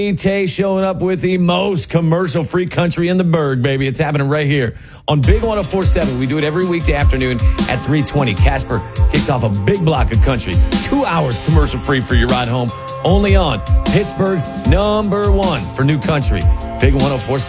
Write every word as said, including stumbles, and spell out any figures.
Tay showing up with the most commercial-free country in the Berg, baby. It's happening right here on Big one oh four point seven. We do it every weekday afternoon at three twenty. Casper kicks off a big block of country. Two hours commercial-free for your ride home. Only on Pittsburgh's number one for new country. Big one oh four point seven.